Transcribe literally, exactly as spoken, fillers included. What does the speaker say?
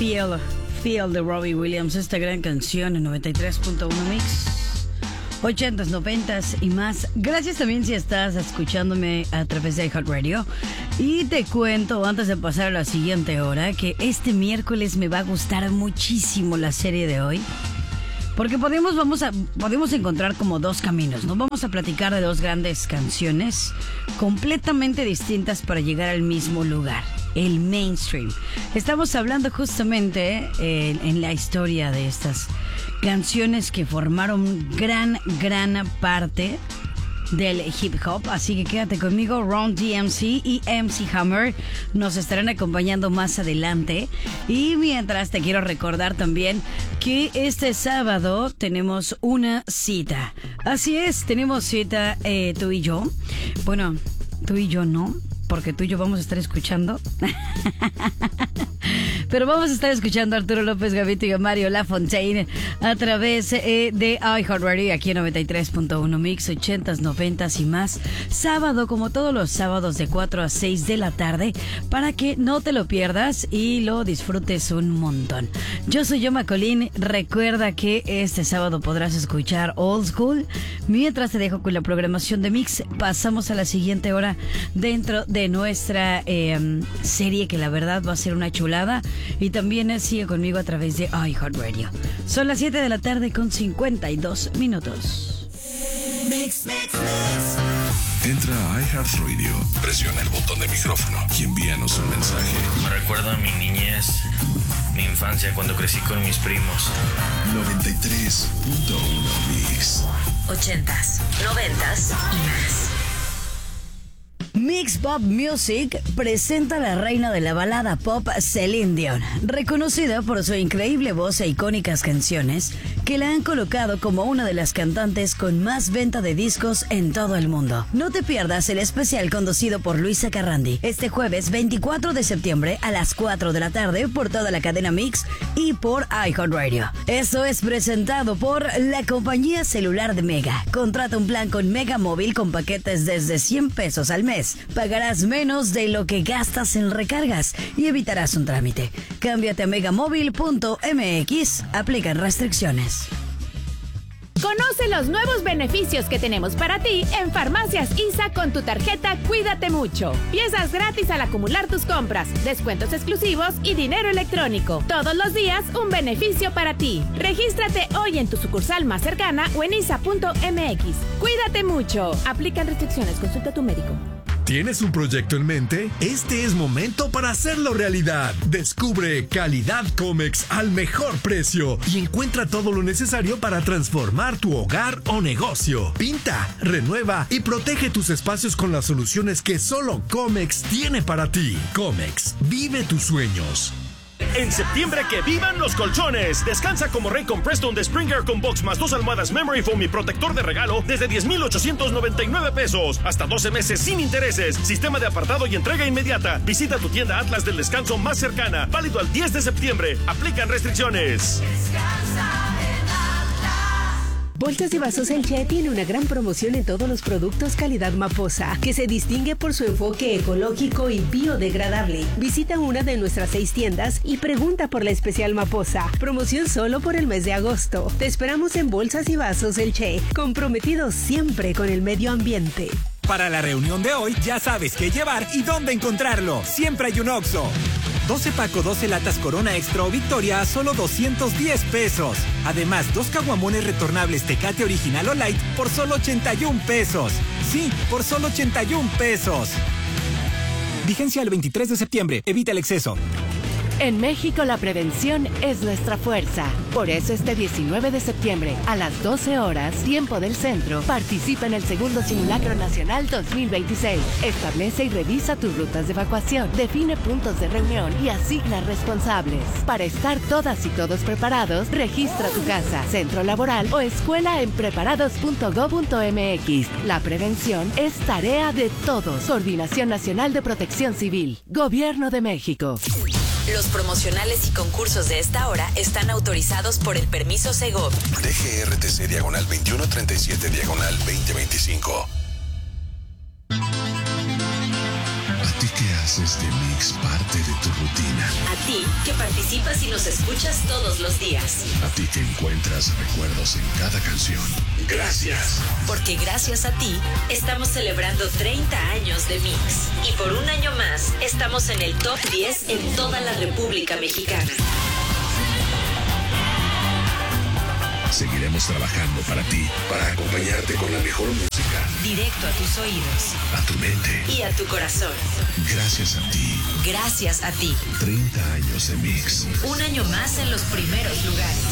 Feel, Feel de Robbie Williams, esta gran canción en noventa y tres punto uno Mix. ochentas, noventas y más. Gracias también si estás escuchándome a través de iHeartRadio. Y te cuento, antes de pasar a la siguiente hora, que este miércoles me va a gustar muchísimo la serie de hoy. Porque podemos, vamos a, podemos encontrar como dos caminos. Nos vamos a platicar de dos grandes canciones completamente distintas para llegar al mismo lugar, el mainstream. Estamos hablando justamente eh, en la historia de estas canciones que formaron gran, gran parte del hip hop, así que quédate conmigo. Run D M C y M C Hammer nos estarán acompañando más adelante. Y mientras, te quiero recordar también que este sábado tenemos una cita. Así es, tenemos cita eh, tú y yo. Bueno, tú y yo no, porque tú y yo vamos a estar escuchando. Pero vamos a estar escuchando a Arturo López Gavito y a Mario Lafontaine a través eh, de iHeartRadio aquí en noventa y tres punto uno Mix, ochentas, noventas y más. Sábado, como todos los sábados, de cuatro a seis de la tarde, para que no te lo pierdas y lo disfrutes un montón. Yo soy Yoma Colín. Recuerda que este sábado podrás escuchar Old School. Mientras te dejo con la programación de Mix, pasamos a la siguiente hora dentro de nuestra eh, serie, que la verdad va a ser una chulada. Y también sigue conmigo a través de iHeartRadio. Son las siete de la tarde con cincuenta y dos minutos. Mix, mix, mix. Entra a iHeartRadio, presiona el botón de micrófono y envíanos un mensaje. Me recuerda a mi niñez, mi infancia, cuando crecí con mis primos. noventa y tres punto uno Mix. Ochentas, noventas y más. Mix Pop Music presenta a la reina de la balada pop, Celine Dion, reconocida por su increíble voz e icónicas canciones que la han colocado como una de las cantantes con más venta de discos en todo el mundo. No te pierdas el especial conducido por Luisa Carrandi este jueves veinticuatro de septiembre a las cuatro de la tarde por toda la cadena Mix y por iHeartRadio. Esto es presentado por la compañía celular de Mega. Contrata un plan con Mega Móvil con paquetes desde cien pesos al mes. Pagarás menos de lo que gastas en recargas y evitarás un trámite. Cámbiate a megamóvil punto m x. Aplican restricciones. Conoce los nuevos beneficios que tenemos para ti en Farmacias I S A con tu tarjeta Cuídate Mucho. Piezas gratis al acumular tus compras, descuentos exclusivos y dinero electrónico. Todos los días un beneficio para ti. Regístrate hoy en tu sucursal más cercana o en isa punto m x. Cuídate mucho. Aplican restricciones. Consulta a tu médico. ¿Tienes un proyecto en mente? Este es momento para hacerlo realidad. Descubre Calidad Comex al mejor precio y encuentra todo lo necesario para transformar tu hogar o negocio. Pinta, renueva y protege tus espacios con las soluciones que solo Comex tiene para ti. Comex, vive tus sueños. En septiembre, que vivan los colchones. Descansa como rey con Preston de Springer con box más dos almohadas Memory Foam y protector de regalo desde diez mil ochocientos noventa y nueve pesos. Hasta doce meses sin intereses. Sistema de apartado y entrega inmediata. Visita tu tienda Atlas del Descanso más cercana. Válido al diez de septiembre. Aplican restricciones. Descansa en Atlas. Bolsas y Vasos El Che tiene una gran promoción en todos los productos calidad Maposa, que se distingue por su enfoque ecológico y biodegradable. Visita una de nuestras seis tiendas y pregunta por la especial Maposa. Promoción solo por el mes de agosto. Te esperamos en Bolsas y Vasos El Che, comprometidos siempre con el medio ambiente. Para la reunión de hoy ya sabes qué llevar y dónde encontrarlo. Siempre hay un Oxxo. doce paco, doce latas Corona Extra o Victoria a solo doscientos diez pesos. Además, dos caguamones retornables Tecate Original o Light por solo ochenta y un pesos. Sí, por solo ochenta y un pesos. Vigencia el veintitrés de septiembre. Evita el exceso. En México la prevención es nuestra fuerza. Por eso este diecinueve de septiembre a las doce horas, tiempo del centro, participa en el segundo Simulacro Nacional dos mil veintiséis. Establece y revisa tus rutas de evacuación, define puntos de reunión y asigna responsables. Para estar todas y todos preparados, registra tu casa, centro laboral o escuela en preparados punto gob punto m x. La prevención es tarea de todos. Coordinación Nacional de Protección Civil. Gobierno de México. Los promocionales y concursos de esta hora están autorizados por el permiso Segov. D G R T C diagonal veintiuno treinta y siete diagonal veinte veinticinco. ¿A ti qué haces de Mix parte de tu rutina? A ti que participas y nos escuchas todos los días. A ti que encuentras recuerdos en cada canción. Gracias. Porque gracias a ti estamos celebrando treinta años de Mix. Y por un año más estamos en el top diez en toda la República Mexicana. Seguiremos trabajando para ti, para acompañarte con la mejor música. Directo a tus oídos. A tu mente. Y a tu corazón. Gracias a ti. Gracias a ti. treinta años de Mix. Un año más en los primeros lugares.